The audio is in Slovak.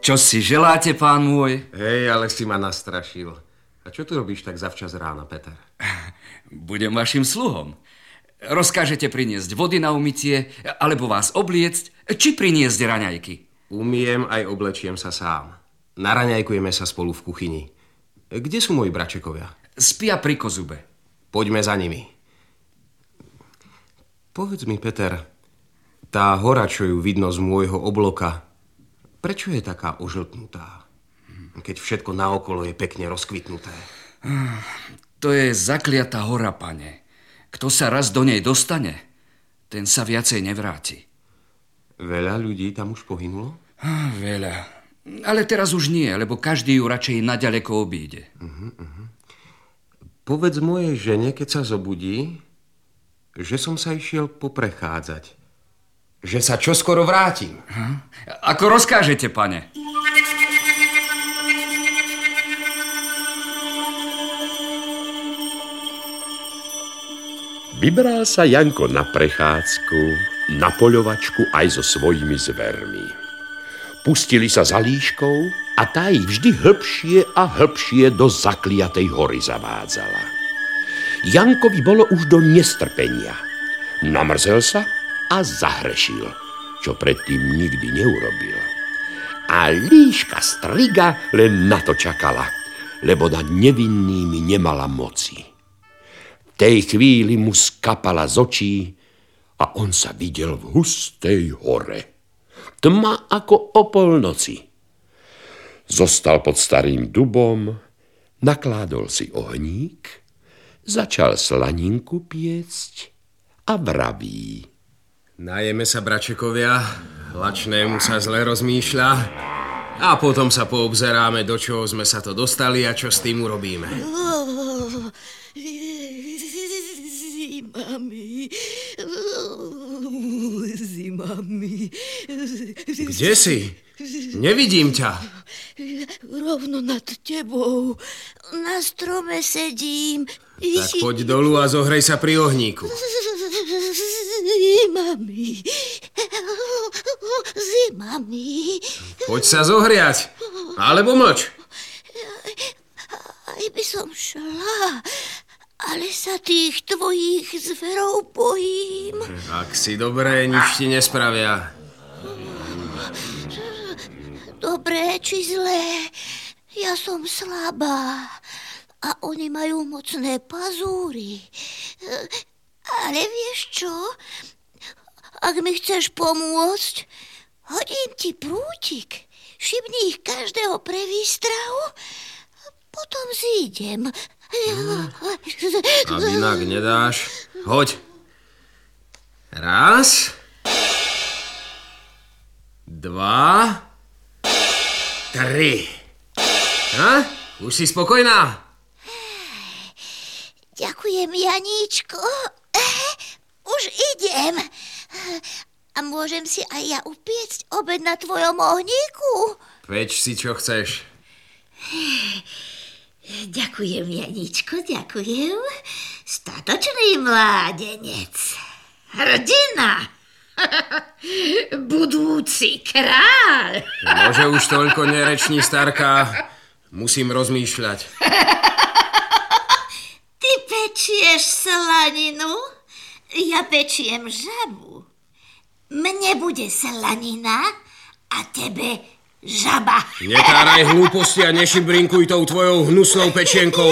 Čo si želáte, pán môj? Hej, ale si ma nastrašil. A čo tu robíš tak zavčas rána, Peter? Budem vašim sluhom. Rozkážete priniesť vody na umytie, alebo vás obliecť, či priniesť raňajky? Umiem aj oblečiem sa sám. Naraňajkujeme sa spolu v kuchyni. Kde sú moji bračekovia? Spia pri kozube. Poďme za nimi. Povedz mi, Peter, tá hora, čo ju vidno z môjho obloka, prečo je taká ožltnutá, keď všetko naokolo je pekne rozkvitnuté? To je zakliatá hora, pane. Kto sa raz do nej dostane, ten sa viacej nevráti. Veľa ľudí tam už pohynulo? Veľa. Ale teraz už nie, lebo každý ju radšej naďaleko obíde. Povedz mojej žene, keď sa zobudí, že som sa išiel poprechádzať. Že sa čoskoro vrátim. Ako rozkážete, pane. Vybral sa Janko na prechádzku, na poľovačku aj so svojimi zvermi. Pustili sa za líškou a tá ich vždy hlbšie a hlbšie do zakliatej hory zavádzala. Jankovi bolo už do nestrpenia. Namrzel sa a zahrešil, čo predtým nikdy neurobil. A líška striga len na to čakala, lebo nad nevinnými nemala moci. V tej chvíli mu skapala z očí a on sa videl v hustej hore. Tma ako o polnoci. Zostal pod starým dubom, nakládol si ohník, začal slaninku piecť a vraví. Najeme sa, bračekovia, lačnému sa zle rozmýšľa a potom sa poobzeráme, do čoho sme sa to dostali a čo s tým urobíme. Zimami. Kde si? Nevidím ťa. Rovno nad tebou. Na strome sedím. Tak poď dolu a zohrej sa pri ohníku. Zimami. Poď sa zohriať, alebo mlč. Aj by som šla, ale sa tých tvojich zverov bojím. Ak si dobré, nič ti nespravia. Dobré či zlé, ja som slabá a oni majú mocné pazúry. Ale vieš čo? Ak mi chceš pomôcť, hodím ti prútik, šibni ich každého pre výstrahu, potom zídem. Ak inak nedáš, hoď. Raz. 2. 3. Už si spokojná? Ďakujem, Janíčko. Už idem. A môžem si aj ja upiecť obed na tvojom ohníku? Peč si, čo chceš. Ďakujem, Janíčko, ďakujem. Statočný mládenec. Hrdina. Budúci kráľ. Môže už toľko nereční, starka. Musím rozmýšľať. Ty pečieš slaninu, ja pečiem žabu. Mne bude slanina a tebe žaba. Netáraj hlúposti a nešibrinkuj tou tvojou hnusnou pečienkou.